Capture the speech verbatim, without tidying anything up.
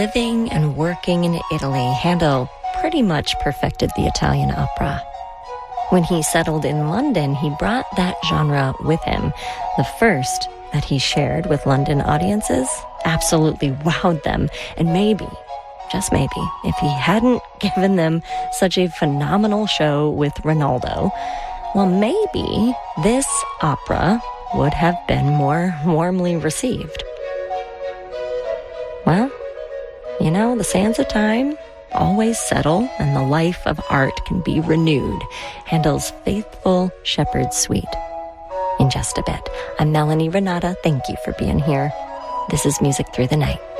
Living and working in Italy, Handel pretty much perfected the Italian opera. When he settled in London, he brought that genre with him. The first that he shared with London audiences absolutely wowed them. And maybe, just maybe, if he hadn't given them such a phenomenal show with Rinaldo, well, maybe this opera would have been more warmly received. Well, you know, the sands of time always settle, and the life of art can be renewed. Handel's Faithful Shepherd's Suite. In just a bit. I'm Melanie Renata. Thank you for being here. This is Music Through the Night.